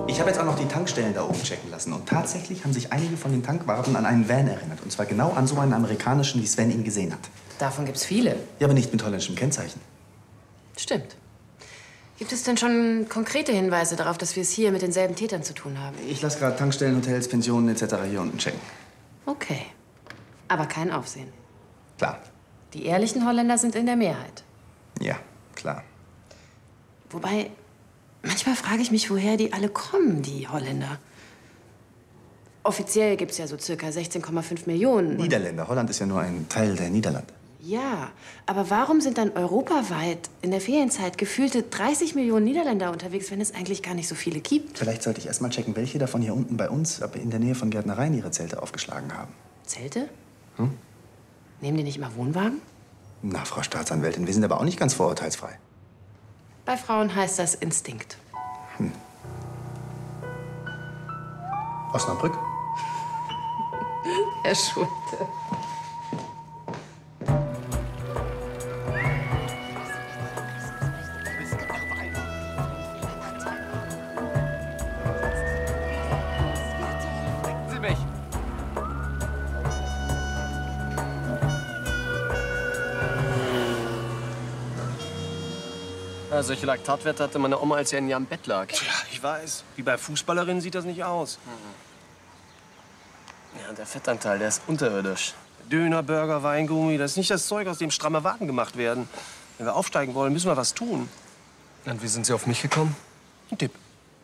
Ich habe jetzt auch noch die Tankstellen da oben checken lassen. Und tatsächlich haben sich einige von den Tankwarten an einen Van erinnert. Und zwar genau an so einen amerikanischen, wie Sven ihn gesehen hat. Davon gibt's viele. Ja, aber nicht mit holländischem Kennzeichen. Stimmt. Gibt es denn schon konkrete Hinweise darauf, dass wir es hier mit denselben Tätern zu tun haben? Ich lasse gerade Tankstellen, Hotels, Pensionen etc. hier unten checken. Okay. Aber kein Aufsehen. Klar. Die ehrlichen Holländer sind in der Mehrheit. Ja, klar. Wobei, manchmal frage ich mich, woher die alle kommen, die Holländer. Offiziell gibt es ja so circa 16,5 Millionen. Niederländer. Holland ist ja nur ein Teil der Niederlande. Ja, aber warum sind dann europaweit in der Ferienzeit gefühlte 30 Millionen Niederländer unterwegs, wenn es eigentlich gar nicht so viele gibt? Vielleicht sollte ich erst mal checken, welche davon hier unten bei uns, aber in der Nähe von Gärtnereien, ihre Zelte aufgeschlagen haben. Zelte? Hm? Nehmen die nicht immer Wohnwagen? Na, Frau Staatsanwältin, wir sind aber auch nicht ganz vorurteilsfrei. Bei Frauen heißt das Instinkt. Osnabrück? Herr Schulte. Ja, solche Laktatwerte hatte meine Oma, als sie ein Jahr im Bett lag. Tja, ich weiß. Wie bei Fußballerinnen sieht das nicht aus. Ja, der Fettanteil, der ist unterirdisch. Döner, Burger, Weingummi, das ist nicht das Zeug, aus dem stramme Waden gemacht werden. Wenn wir aufsteigen wollen, müssen wir was tun. Und wie sind Sie auf mich gekommen? Ein Tipp.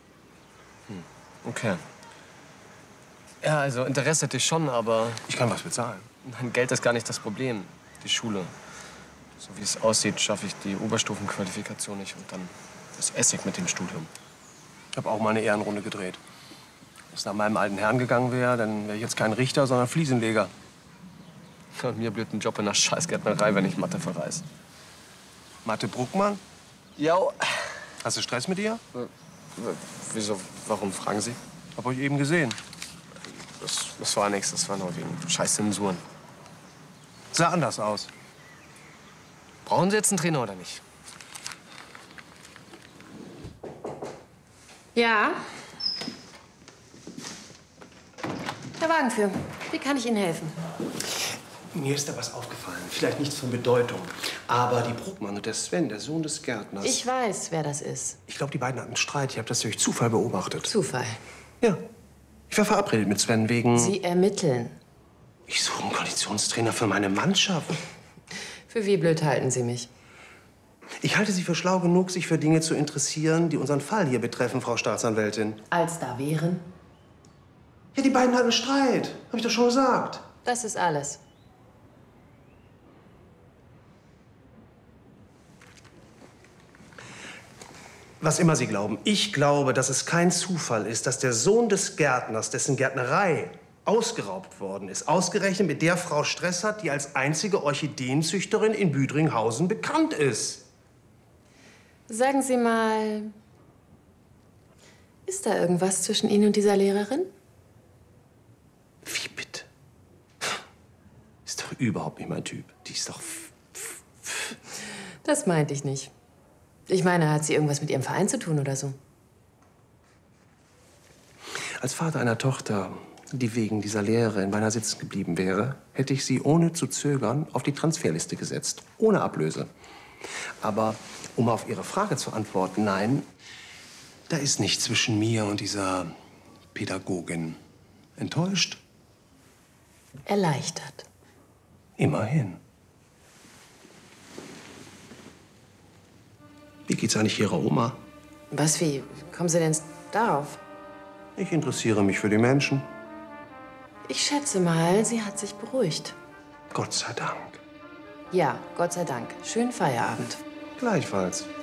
Okay. Ja, also Interesse hätte ich schon, aber Ich kann was bezahlen. mein Geld ist gar nicht das Problem. Die Schule. So wie es aussieht, schaffe ich die Oberstufenqualifikation nicht. Und dann ist Essig mit dem Studium. Ich habe auch mal eine Ehrenrunde gedreht. Wenn es nach meinem alten Herrn gegangen wäre, dann wäre ich jetzt kein Richter, sondern Fliesenleger. Und mir blüht ein Job in der Scheißgärtnerei, wenn ich Mathe verreiß. Mathe Bruckmann, Ja, hast du Stress mit ihr? wieso, warum fragen Sie? Hab euch eben gesehen. Das war nichts, das war nur wegen scheiß Zensuren. Sah anders aus. Brauchen Sie jetzt einen Trainer oder nicht? Ja? Der Wagenführer. Wie kann ich Ihnen helfen? Mir ist da was aufgefallen. Vielleicht nichts von Bedeutung. Aber die Bruckmann und der Sven, der Sohn des Gärtners. Ich weiß, wer das ist. Ich glaube, die beiden hatten Streit. Ich habe das durch Zufall beobachtet. Zufall. Ja. Ich war verabredet mit Sven wegen... Sie ermitteln. Ich suche einen Konditionstrainer für meine Mannschaft. Für wie blöd halten Sie mich? Ich halte Sie für schlau genug, sich für Dinge zu interessieren, die unseren Fall hier betreffen, Frau Staatsanwältin. Als da wären? Ja, die beiden hatten Streit. Habe ich doch schon gesagt. Das ist alles. Was immer Sie glauben, ich glaube, dass es kein Zufall ist, dass der Sohn des Gärtners, dessen Gärtnerei ausgeraubt worden ist, ausgerechnet mit der Frau Stress hat, die als einzige Orchideenzüchterin in Büdringhausen bekannt ist. Sagen Sie mal, ist da irgendwas zwischen Ihnen und dieser Lehrerin? Wie bitte? Ist doch überhaupt nicht mein Typ. Die ist doch... Das meinte ich nicht. Ich meine, hat sie irgendwas mit Ihrem Verein zu tun oder so? Als Vater einer Tochter, die wegen dieser Lehre in meiner sitzen geblieben wäre, hätte ich sie ohne zu zögern auf die Transferliste gesetzt. Ohne Ablöse. Aber um auf Ihre Frage zu antworten, nein, da ist nichts zwischen mir und dieser Pädagogin. Enttäuscht? Erleichtert. Immerhin. Wie geht's eigentlich Ihrer Oma? Was, wie kommen Sie denn darauf? Ich interessiere mich für die Menschen. Ich schätze mal, sie hat sich beruhigt. Gott sei Dank. Ja, Gott sei Dank. Schönen Feierabend. Gleichfalls.